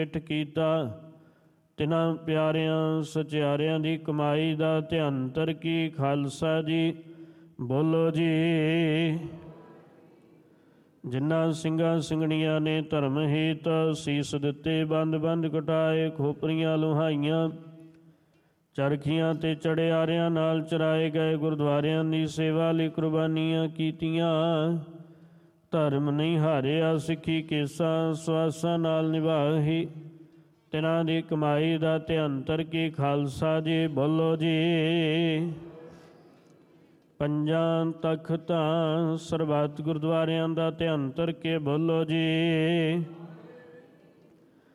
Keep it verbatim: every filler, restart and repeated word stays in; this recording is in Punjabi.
ਮਿੱਠ ਕੀਤਾ। ਤਿਨਾਂ ਪਿਆਰਿਆਂ ਸਚਿਆਰਿਆਂ ਦੀ ਕਮਾਈ ਦਾ ਧਿਆਨ ਧਰ ਕੀ ਖਾਲਸਾ ਜੀ ਬੋਲੋ ਜੀ। ਜਿਨ੍ਹਾਂ ਸਿੰਘਾਂ ਸਿੰਘਣੀਆਂ ਨੇ ਧਰਮ ਹਿਤ ਸੀਸ ਦਿੱਤੇ, ਬੰਦ ਬੰਦ ਕਟਾਏ, ਖੋਪਰੀਆਂ ਲੁਹਾਈਆਂ, ਚਰਖੀਆਂ ਤੇ ਚੜਿਆਰਿਆਂ ਨਾਲ ਚਰਾਏ ਗਏ, ਗੁਰਦੁਆਰਿਆਂ ਦੀ ਸੇਵਾ ਲਈ ਕੁਰਬਾਨੀਆਂ ਕੀਤੀਆਂ, ਧਰਮ ਨਹੀਂ ਹਾਰਿਆ, ਸਿੱਖੀ ਕੇਸਾਂ ਸਵਾਸਾਂ ਨਾਲ ਨਿਭਾਹੀ, ਤਿਨਾਂ ਦੀ ਕਮਾਈ ਦਾ ਧਿਆਨ ਧਰ ਕੇ ਖਾਲਸਾ ਜੀ ਬੋਲੋ ਜੀ। ਪੰਜਾਂ ਤਖਤਾਂ ਸਰਬੱਤ ਗੁਰਦੁਆਰਿਆਂ ਦਾ ਧਿਆਨ ਧਰ ਕੇ ਬੋਲੋ ਜੀ।